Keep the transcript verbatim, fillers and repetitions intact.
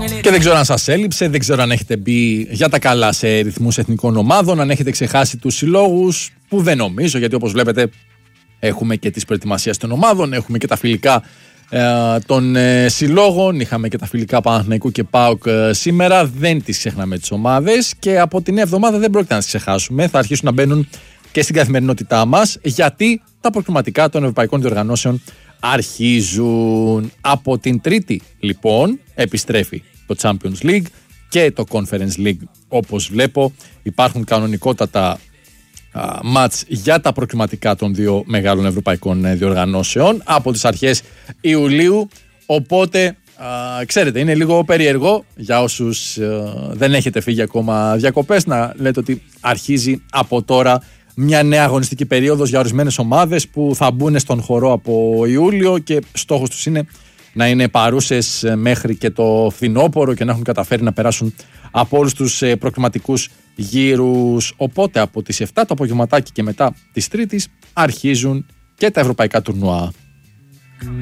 Και δεν ξέρω αν σας έλειψε, δεν ξέρω αν έχετε μπει για τα καλά σε ρυθμούς εθνικών ομάδων, αν έχετε ξεχάσει τους συλλόγους, που δεν νομίζω, γιατί όπως βλέπετε έχουμε και τις προετοιμασίες των ομάδων, έχουμε και τα φιλικά ε, των ε, συλλόγων, είχαμε και τα φιλικά Παναθηναϊκού και ΠΑΟΚ ε, σήμερα, δεν τις ξεχνάμε τις ομάδες και από την εβδομάδα δεν πρόκειται να τις ξεχάσουμε, θα αρχίσουν να μπαίνουν και στην καθημερινότητά μας, γιατί τα προκριματικά των ευρωπαϊκών διοργανώσεων αρχίζουν. Από την Τρίτη λοιπόν επιστρέφει το Champions League και το Conference League, όπως βλέπω υπάρχουν κανονικότατα μάτς για τα προκριματικά των δύο μεγάλων ευρωπαϊκών διοργανώσεων από τις αρχές Ιουλίου, οπότε α, ξέρετε είναι λίγο περίεργο για όσους α, δεν έχετε φύγει ακόμα διακοπές να λέτε ότι αρχίζει από τώρα μια νέα αγωνιστική περίοδος για ορισμένες ομάδες που θα μπουν στον χορό από Ιούλιο και στόχος τους είναι να είναι παρούσες μέχρι και το φθινόπωρο και να έχουν καταφέρει να περάσουν από όλους τους προκριματικούς γύρους. Οπότε από τις εφτά το απογευματάκι και μετά της Τρίτης αρχίζουν και τα ευρωπαϊκά τουρνουά.